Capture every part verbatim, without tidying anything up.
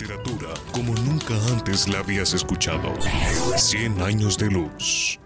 literatura como nunca antes la habías escuchado. Cien años de luz.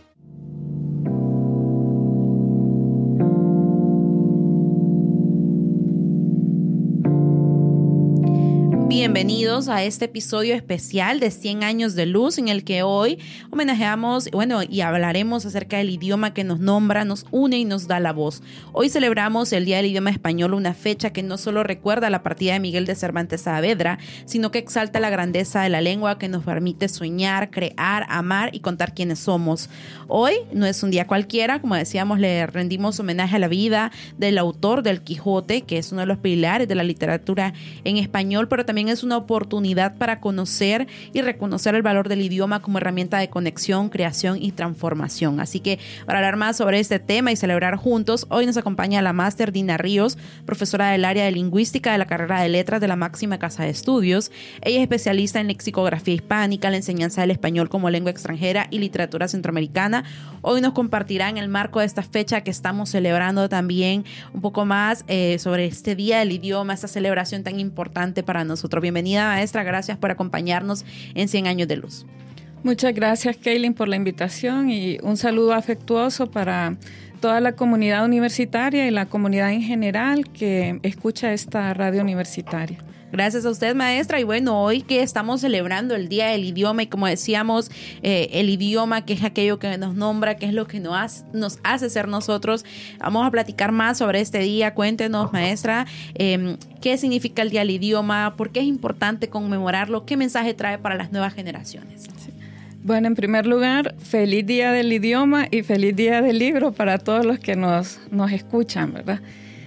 Bienvenidos a este episodio especial de cien años de luz, en el que hoy homenajeamos, bueno, y hablaremos acerca del idioma que nos nombra, nos une y nos da la voz. Hoy celebramos el Día del Idioma Español, una fecha que no solo recuerda la partida de Miguel de Cervantes Saavedra, sino que exalta la grandeza de la lengua que nos permite soñar, crear, amar y contar quiénes somos. Hoy no es un día cualquiera, como decíamos, le rendimos homenaje a la vida del autor del Quijote, que es uno de los pilares de la literatura en español, pero también es una oportunidad para conocer y reconocer el valor del idioma como herramienta de conexión, creación y transformación. Así que para hablar más sobre este tema y celebrar juntos, hoy nos acompaña la máster Dina Ríos, profesora del área de lingüística de la carrera de letras de la máxima casa de estudios. Ella es especialista en lexicografía hispánica, la enseñanza del español como lengua extranjera y literatura centroamericana. Hoy nos compartirá en el marco de esta fecha que estamos celebrando también un poco más eh, sobre este Día del Idioma, esta celebración tan importante para nosotros. Bienvenida, maestra, gracias por acompañarnos en cien años de luz. Muchas gracias, Kaylin, por la invitación y un saludo afectuoso para toda la comunidad universitaria y la comunidad en general que escucha esta radio universitaria. Gracias a usted, maestra. Y bueno, hoy que estamos celebrando el Día del Idioma y como decíamos, eh, el idioma que es aquello que nos nombra, que es lo que nos hace, nos hace ser nosotros, vamos a platicar más sobre este día. Cuéntenos, maestra, eh, qué significa el Día del Idioma, por qué es importante conmemorarlo, qué mensaje trae para las nuevas generaciones. Sí. Bueno, en primer lugar, feliz Día del Idioma y feliz Día del Libro para todos los que nos, nos escuchan, ¿verdad?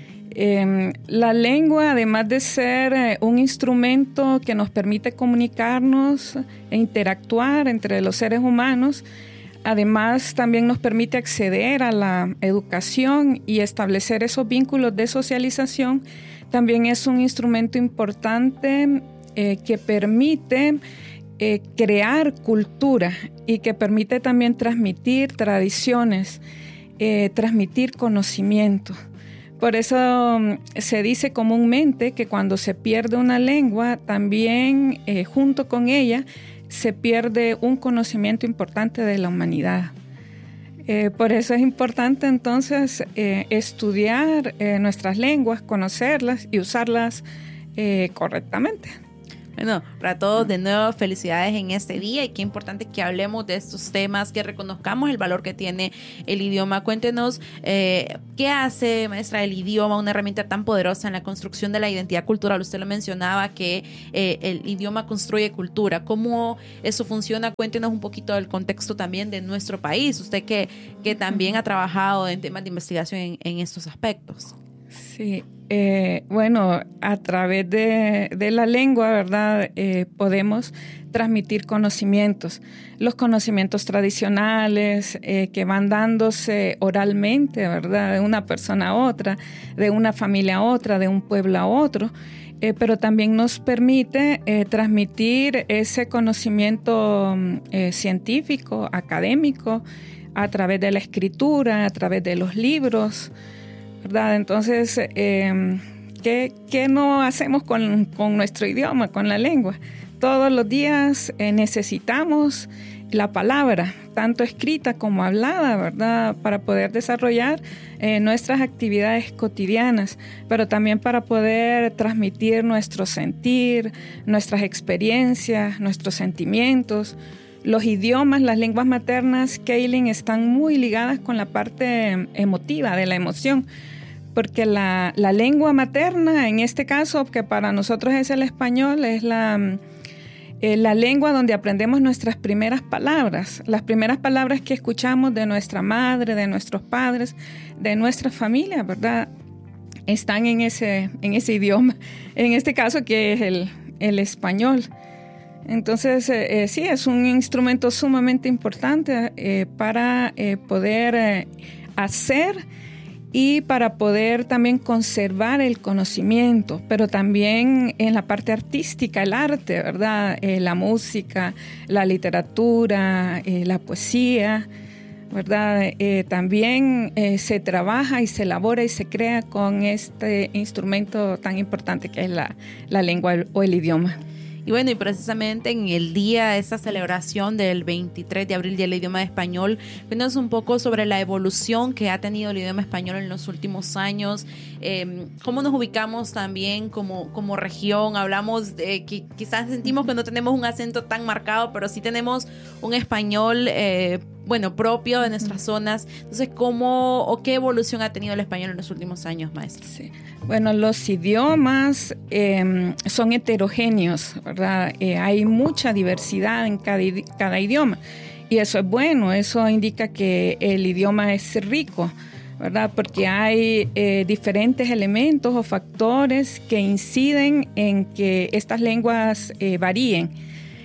Eh, la lengua, además de ser eh, un instrumento que nos permite comunicarnos e interactuar entre los seres humanos, además también nos permite acceder a la educación y establecer esos vínculos de socialización. También es un instrumento importante eh, que permite eh, crear cultura y que permite también transmitir tradiciones, eh, transmitir conocimiento. Por eso se dice comúnmente que cuando se pierde una lengua, también eh, junto con ella se pierde un conocimiento importante de la humanidad. Eh, por eso es importante entonces eh, estudiar eh, nuestras lenguas, conocerlas y usarlas eh, correctamente. Bueno, para todos de nuevo, felicidades en este día y qué importante que hablemos de estos temas, que reconozcamos el valor que tiene el idioma. Cuéntenos, eh, ¿qué hace, maestra, el idioma una herramienta tan poderosa en la construcción de la identidad cultural? Usted lo mencionaba, que eh, el idioma construye cultura. ¿Cómo eso funciona? Cuéntenos un poquito del contexto también de nuestro país. Usted que, que también ha trabajado en temas de investigación en, en estos aspectos. Sí. Eh, bueno, a través de, de la lengua, ¿verdad? Eh, podemos transmitir conocimientos, los conocimientos tradicionales eh, que van dándose oralmente, ¿verdad? De una persona a otra, de una familia a otra, de un pueblo a otro, eh, pero también nos permite eh, transmitir ese conocimiento eh, científico, académico, a través de la escritura, a través de los libros, ¿verdad? Entonces, eh, ¿qué, qué no hacemos con, con nuestro idioma, con la lengua? Todos los días eh, necesitamos la palabra, tanto escrita como hablada, ¿verdad? Para poder desarrollar eh, nuestras actividades cotidianas, pero también para poder transmitir nuestro sentir, nuestras experiencias, nuestros sentimientos. Los idiomas, las lenguas maternas, Kaylin, están muy ligadas con la parte emotiva de la emoción, porque la, la lengua materna, en este caso, que para nosotros es el español, es la, eh, la lengua donde aprendemos nuestras primeras palabras, las primeras palabras que escuchamos de nuestra madre, de nuestros padres, de nuestra familia, ¿verdad? Están en ese, en ese idioma, en este caso que es el, el español. Entonces, eh, eh, sí, es un instrumento sumamente importante eh, para eh, poder eh, hacer y para poder también conservar el conocimiento, pero también en la parte artística, el arte, ¿verdad? Eh, la música, la literatura, eh, la poesía, ¿verdad? Eh, también eh, se trabaja y se elabora y se crea con este instrumento tan importante que es la, la lengua o el idioma. Y bueno, y precisamente en el día de esta celebración del veintitrés de abril del idioma español, cuéntanos un poco sobre la evolución que ha tenido el idioma español en los últimos años, eh, cómo nos ubicamos también como, como región. Hablamos de que quizás sentimos que no tenemos un acento tan marcado, pero sí tenemos un español eh, bueno, propio de nuestras zonas. Entonces, ¿cómo o qué evolución ha tenido el español en los últimos años, maestra? Sí. Bueno, los idiomas eh, son heterogéneos, ¿verdad? Eh, hay mucha diversidad en cada, cada idioma y eso es bueno, eso indica que el idioma es rico, ¿verdad? Porque hay eh, diferentes elementos o factores que inciden en que estas lenguas eh, varíen.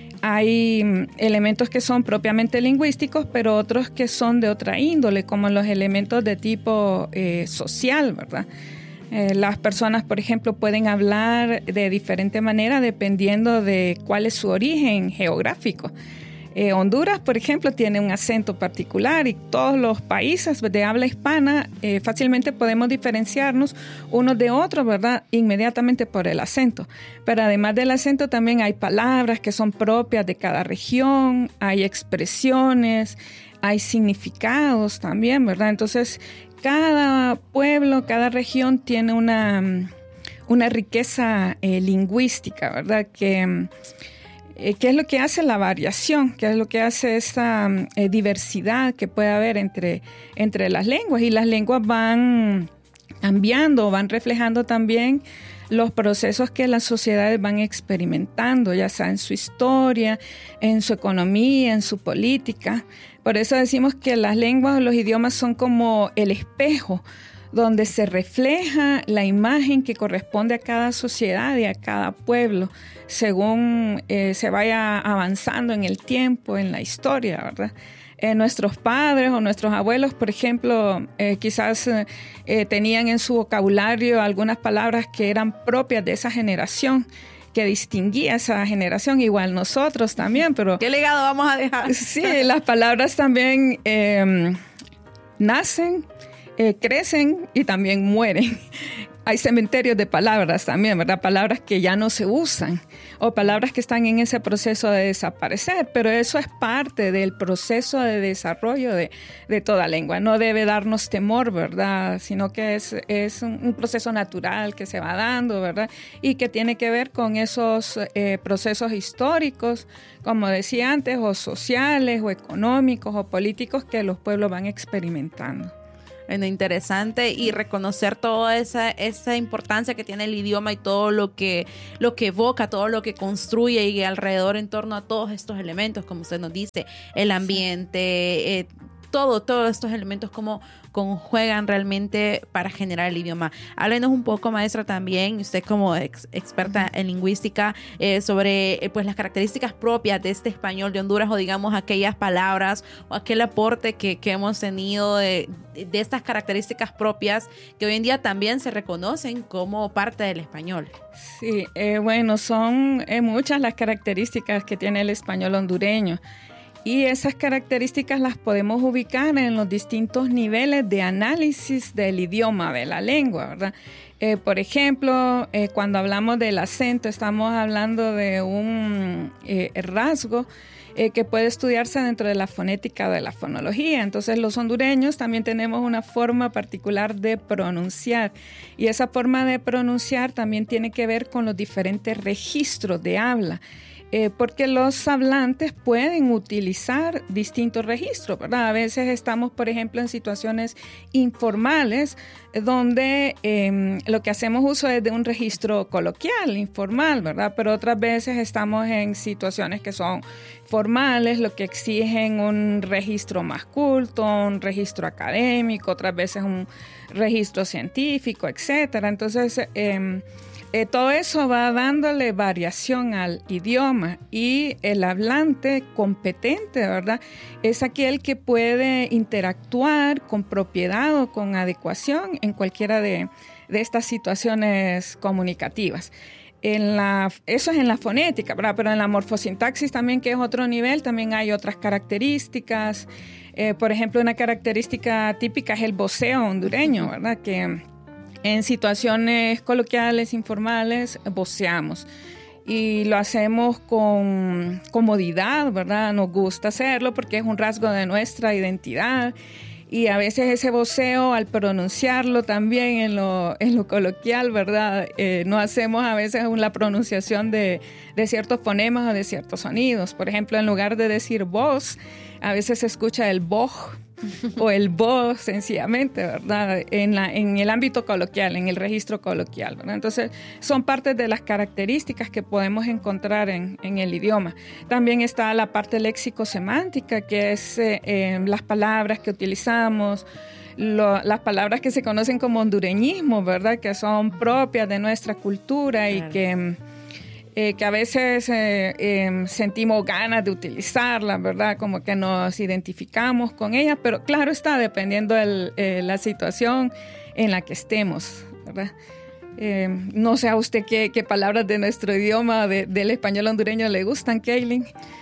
Hay elementos que son propiamente lingüísticos, pero otros que son de otra índole, como los elementos de tipo eh, social, ¿verdad? Eh, las personas, por ejemplo, pueden hablar de diferente manera dependiendo de cuál es su origen geográfico. Eh, Honduras, por ejemplo, tiene un acento particular y todos los países de habla hispana eh, fácilmente podemos diferenciarnos unos de otros, ¿verdad? Inmediatamente por el acento. Pero además del acento también hay palabras que son propias de cada región, hay expresiones, hay significados también, ¿verdad? Entonces, cada pueblo, cada región tiene una, una riqueza eh, lingüística, ¿verdad? Que... ¿Qué es lo que hace la variación? ¿Qué es lo que hace esta eh, diversidad que puede haber entre, entre las lenguas? Y las lenguas van cambiando, van reflejando también los procesos que las sociedades van experimentando, ya sea en su historia, en su economía, en su política. Por eso decimos que las lenguas o los idiomas son como el espejo donde se refleja la imagen que corresponde a cada sociedad y a cada pueblo, según eh, se vaya avanzando en el tiempo, en la historia, ¿verdad? Eh, nuestros padres o nuestros abuelos, por ejemplo, eh, quizás eh, tenían en su vocabulario algunas palabras que eran propias de esa generación, que distinguía esa generación, igual nosotros también, pero... ¿Qué legado vamos a dejar? Sí, las palabras también eh, nacen, Eh, crecen y también mueren. Hay cementerios de palabras también, ¿verdad? Palabras que ya no se usan o palabras que están en ese proceso de desaparecer, pero eso es parte del proceso de desarrollo de, de toda lengua. No debe darnos temor, ¿verdad? Sino que es, es un, un proceso natural que se va dando, ¿verdad? Y que tiene que ver con esos eh, procesos históricos, como decía antes, o sociales, o económicos, o políticos que los pueblos van experimentando. Bueno, interesante, y reconocer toda esa, esa importancia que tiene el idioma y todo lo que, lo que evoca, todo lo que construye y alrededor en torno a todos estos elementos, como usted nos dice, el ambiente, eh, todo, todos estos elementos como conjuegan realmente para generar el idioma. Háblenos un poco, maestra, también, usted como ex, experta en lingüística, eh, sobre eh, pues las características propias de este español de Honduras, o digamos aquellas palabras o aquel aporte que, que hemos tenido de, de estas características propias que hoy en día también se reconocen como parte del español. Sí, eh, bueno, son eh, muchas las características que tiene el español hondureño. Y esas características las podemos ubicar en los distintos niveles de análisis del idioma, de la lengua, ¿verdad? Eh, por ejemplo, eh, cuando hablamos del acento, estamos hablando de un eh, rasgo eh, que puede estudiarse dentro de la fonética de la fonología. Entonces, los hondureños también tenemos una forma particular de pronunciar. Y esa forma de pronunciar también tiene que ver con los diferentes registros de habla. Eh, porque los hablantes pueden utilizar distintos registros, ¿verdad? A veces estamos, por ejemplo, en situaciones informales donde eh, lo que hacemos uso es de un registro coloquial, informal, ¿verdad? Pero otras veces estamos en situaciones que son formales, lo que exigen un registro más culto, un registro académico, otras veces un registro científico, etcétera. Entonces, eh, Eh, todo eso va dándole variación al idioma, y el hablante competente, ¿verdad?, es aquel que puede interactuar con propiedad o con adecuación en cualquiera de, de estas situaciones comunicativas. En la, eso es en la fonética, ¿verdad? Pero en la morfosintaxis también, que es otro nivel, también hay otras características. Eh, por ejemplo, una característica típica es el voceo hondureño, ¿verdad?, que en situaciones coloquiales, informales, voceamos. y lo hacemos con comodidad, ¿verdad? Nos gusta hacerlo porque es un rasgo de nuestra identidad. Y a veces ese voceo, al pronunciarlo también en lo, en lo coloquial, ¿verdad? Eh, no hacemos a veces la pronunciación de, de ciertos fonemas o de ciertos sonidos. Por ejemplo, en lugar de decir voz, a veces se escucha el boj o el bo, sencillamente, ¿verdad? En, la, en el ámbito coloquial, en el registro coloquial, ¿verdad? Entonces, son partes de las características que podemos encontrar en, en el idioma. También está la parte léxico-semántica, que es eh, eh, las palabras que utilizamos, lo, las palabras que se conocen como hondureñismo, ¿verdad? Que son propias de nuestra cultura y claro. que... Eh, que a veces eh, eh, sentimos ganas de utilizarla, ¿verdad? Como que nos identificamos con ella, pero claro está, dependiendo de eh, la situación en la que estemos, ¿verdad? Eh, no sé a usted qué, qué palabras de nuestro idioma, de, del español hondureño, le gustan, Kaylin.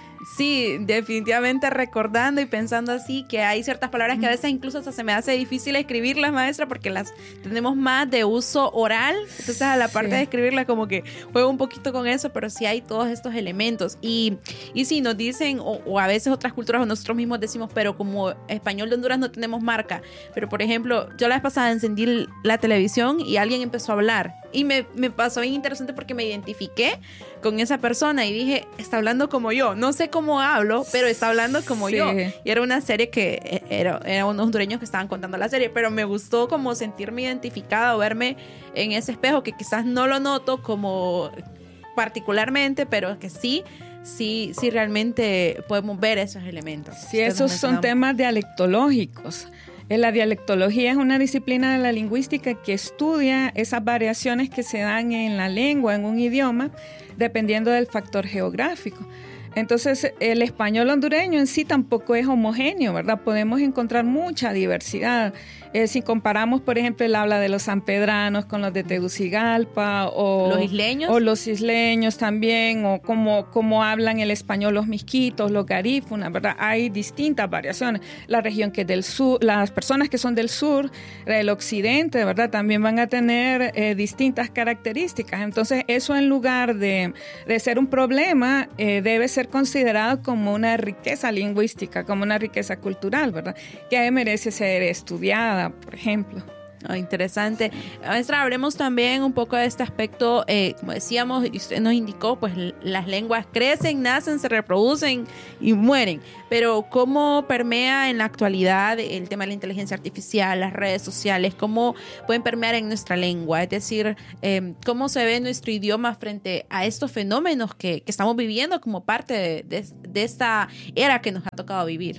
Sí, definitivamente recordando y pensando así que hay ciertas palabras que a veces incluso hasta se me hace difícil escribirlas, maestra, porque las tenemos más de uso oral. Entonces a la parte sí. de escribirlas como que juego un poquito con eso, pero sí hay todos estos elementos. Y, y sí, nos dicen, o, o a veces otras culturas o nosotros mismos decimos, pero como español de Honduras no tenemos marca. Pero por ejemplo, yo la vez pasada encendí la televisión y alguien empezó a hablar. Y me, me pasó bien interesante porque me identifiqué con esa persona y dije, está hablando como yo. No sé cómo hablo, pero está hablando como sí. yo. Y era una serie que era, era unos hondureños que estaban contando la serie, pero me gustó como sentirme identificada o verme en ese espejo que quizás no lo noto como particularmente, pero que sí, sí, sí realmente podemos ver esos elementos. Sí, esos son temas dialectológicos. La dialectología es una disciplina de la lingüística que estudia esas variaciones que se dan en la lengua, en un idioma, dependiendo del factor geográfico. Entonces, el español hondureño en sí tampoco es homogéneo, ¿verdad? Podemos encontrar mucha diversidad. Eh, si comparamos, por ejemplo, el habla de los sanpedranos con los de Tegucigalpa o los isleños, o los isleños también, o como, como hablan el español los misquitos, los garífunas, ¿verdad? Hay distintas variaciones. La región que es del sur, las personas que son del sur, del occidente, ¿verdad? También van a tener eh, distintas características. Entonces, eso en lugar de, de ser un problema, eh, debe ser considerado como una riqueza lingüística, como una riqueza cultural, ¿verdad? Que merece ser estudiada, por ejemplo. Oh, interesante. Maestra, hablemos también un poco de este aspecto, eh, como decíamos, y usted nos indicó, pues las lenguas crecen, nacen, se reproducen y mueren, pero ¿cómo permea en la actualidad el tema de la inteligencia artificial, las redes sociales? ¿Cómo pueden permear en nuestra lengua? Es decir, eh, ¿cómo se ve nuestro idioma frente a estos fenómenos que, que estamos viviendo como parte de, de, de esta era que nos ha tocado vivir?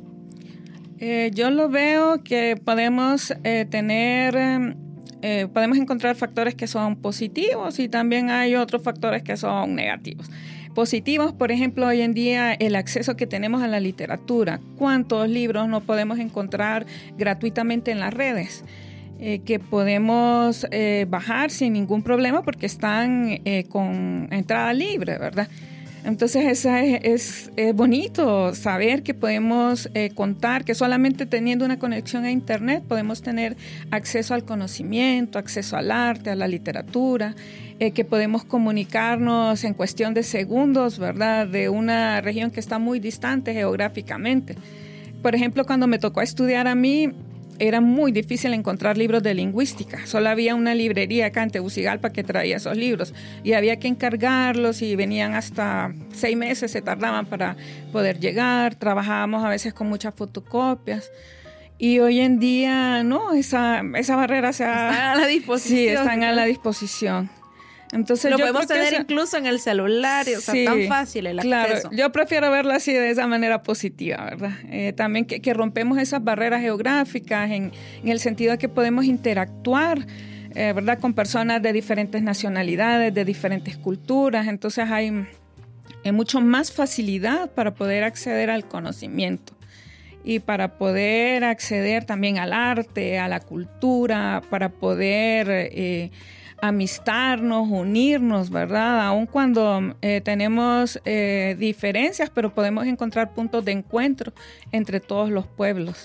Eh, yo lo veo que podemos eh, tener, eh, podemos encontrar factores que son positivos y también hay otros factores que son negativos. Positivos, por ejemplo, hoy en día el acceso que tenemos a la literatura. ¿Cuántos libros no podemos encontrar gratuitamente en las redes? Eh, que podemos eh, bajar sin ningún problema porque están eh, con entrada libre, ¿verdad? Entonces esa es, es, es bonito saber que podemos eh, contar, que solamente teniendo una conexión a internet podemos tener acceso al conocimiento, acceso al arte, a la literatura, eh, que podemos comunicarnos en cuestión de segundos, ¿verdad? De una región que está muy distante geográficamente. Por ejemplo, cuando me tocó estudiar a mí, era muy difícil encontrar libros de lingüística. Solo había una librería acá en Tegucigalpa que traía esos libros y había que encargarlos y venían hasta seis meses, se tardaban para poder llegar. Trabajábamos a veces con muchas fotocopias y hoy en día no, esa, esa barrera se ha... Están a la disposición. Sí, están a la disposición. Entonces, lo yo podemos tener esa, incluso en el celular, o sea, sí, tan fácil el claro, acceso. Yo prefiero verlo así, de esa manera positiva, ¿verdad? Eh, también que, que rompemos esas barreras geográficas en, en el sentido de que podemos interactuar, eh, ¿verdad? Con personas de diferentes nacionalidades, de diferentes culturas. Entonces hay, hay mucho más facilidad para poder acceder al conocimiento y para poder acceder también al arte, a la cultura, para poder... Eh, amistarnos, unirnos, ¿verdad? Aun cuando eh, tenemos eh, diferencias, pero podemos encontrar puntos de encuentro entre todos los pueblos.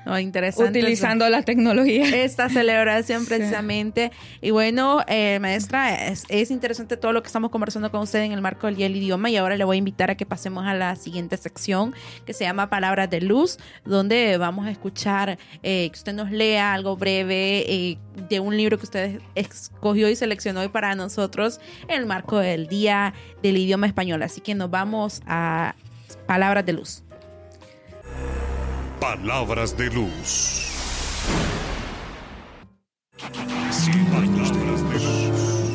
Oh, interesante. Utilizando eso. La tecnología. Esta celebración precisamente. Sí. Y bueno, eh, maestra, es, es interesante todo lo que estamos conversando con usted en el marco del Día del Idioma, y ahora le voy a invitar a que pasemos a la siguiente sección que se llama Palabras de Luz, donde vamos a escuchar eh, que usted nos lea algo breve eh, de un libro que usted escogió y seleccionó hoy para nosotros en el marco del Día del Idioma Español. Así que nos vamos a Palabras de Luz. Palabras de Luz. cien años de luz.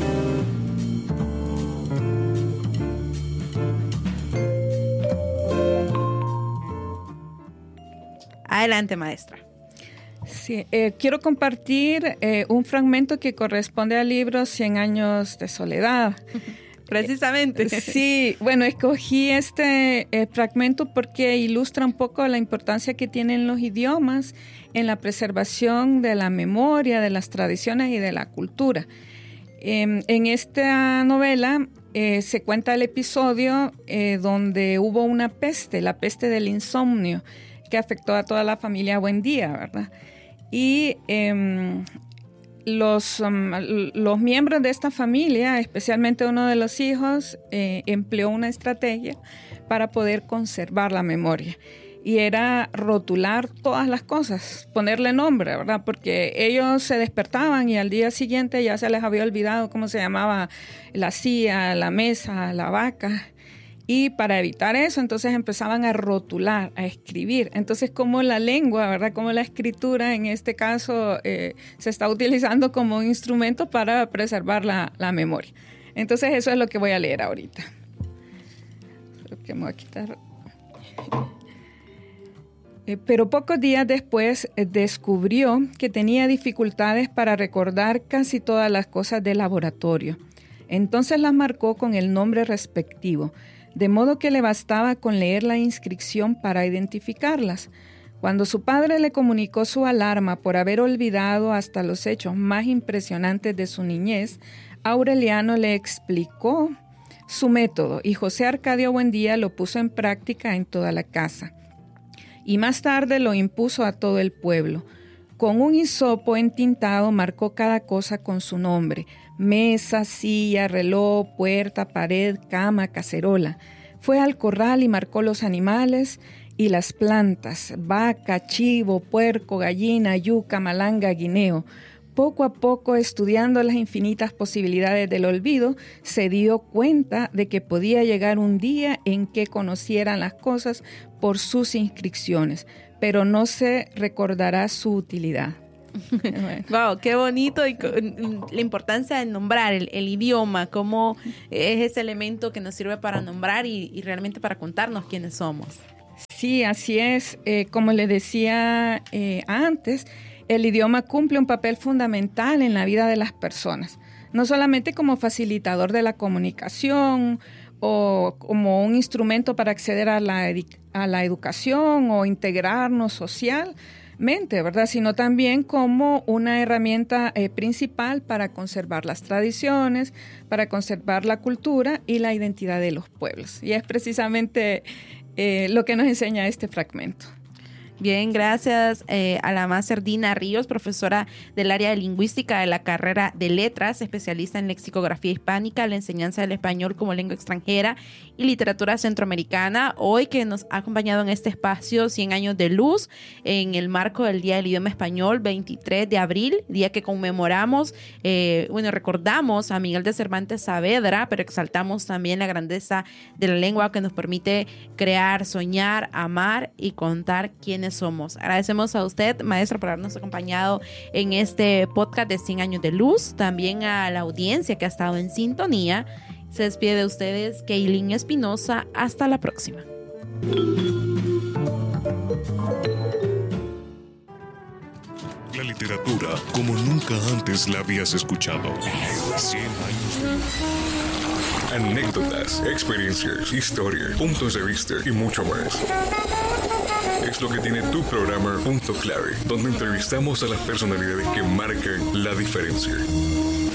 Adelante, maestra. Sí, eh, quiero compartir eh, un fragmento que corresponde al libro Cien años de soledad. Precisamente. Sí, bueno, escogí este eh, fragmento porque ilustra un poco la importancia que tienen los idiomas en la preservación de la memoria, de las tradiciones y de la cultura. Eh, en esta novela eh, se cuenta el episodio eh, donde hubo una peste, la peste del insomnio, que afectó a toda la familia Buendía, ¿verdad? Y eh, Los, um, los miembros de esta familia, especialmente uno de los hijos, eh, empleó una estrategia para poder conservar la memoria. Y era rotular todas las cosas, ponerle nombre, ¿verdad? Porque ellos se despertaban y al día siguiente ya se les había olvidado cómo se llamaba la silla, la mesa, la vaca. Y para evitar eso, entonces empezaban a rotular, a escribir. Entonces, como la lengua, ¿verdad? Como la escritura, en este caso, eh, se está utilizando como un instrumento para preservar la, la memoria. Entonces, eso es lo que voy a leer ahorita. Creo que me voy a quitar. Eh, pero pocos días después eh, descubrió que tenía dificultades para recordar casi todas las cosas del laboratorio. Entonces las marcó con el nombre respectivo, de modo que le bastaba con leer la inscripción para identificarlas. Cuando su padre le comunicó su alarma por haber olvidado hasta los hechos más impresionantes de su niñez, Aureliano le explicó su método y José Arcadio Buendía lo puso en práctica en toda la casa. Y más tarde lo impuso a todo el pueblo. Con un hisopo entintado marcó cada cosa con su nombre: mesa, silla, reloj, puerta, pared, cama, cacerola. Fue al corral y marcó los animales y las plantas: vaca, chivo, puerco, gallina, yuca, malanga, guineo. Poco a poco, estudiando las infinitas posibilidades del olvido, se dio cuenta de que podía llegar un día en que conocieran las cosas por sus inscripciones, pero no se recordará su utilidad. Bueno. Wow, qué bonito, y la importancia de nombrar el, el idioma, cómo es ese elemento que nos sirve para nombrar y, y realmente para contarnos quiénes somos. Sí, así es. Eh, como le decía eh, antes, el idioma cumple un papel fundamental en la vida de las personas, no solamente como facilitador de la comunicación o como un instrumento para acceder a la, a la educación o integrarnos socialmente, ¿verdad? Sino también como una herramienta eh, principal para conservar las tradiciones, para conservar la cultura y la identidad de los pueblos. Y es precisamente eh, lo que nos enseña este fragmento. Bien, gracias eh, a la máster Dina Ríos, profesora del área de lingüística de la carrera de letras, especialista en lexicografía hispánica, la enseñanza del español como lengua extranjera y literatura centroamericana, hoy que nos ha acompañado en este espacio cien años de luz en el marco del Día del Idioma Español, veintitrés de abril, día que conmemoramos, eh, bueno, recordamos a Miguel de Cervantes Saavedra, pero exaltamos también la grandeza de la lengua que nos permite crear, soñar, amar y contar quiénes somos. Agradecemos a usted, maestra, por habernos acompañado en este podcast de cien años de luz, también a la audiencia que ha estado en sintonía. Se despide de ustedes Keilin Espinosa. Hasta la próxima. La literatura como nunca antes la habías escuchado. cien años de luz. Anécdotas, experiencias, historias, puntos de vista y mucho más. Es lo que tiene tu programa Punto Clave, donde entrevistamos a las personalidades que marcan la diferencia.